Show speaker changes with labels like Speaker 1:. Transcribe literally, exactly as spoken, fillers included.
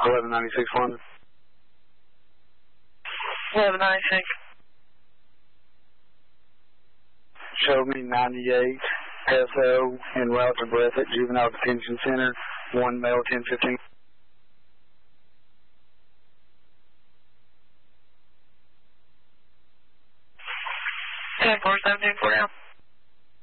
Speaker 1: eleven ninety-six London.
Speaker 2: eleven ninety-six.
Speaker 1: Show me ninety-eight S O en route to Breathitt Juvenile Detention Center, one male, ten fifteen.
Speaker 2: ten four seventeen for now.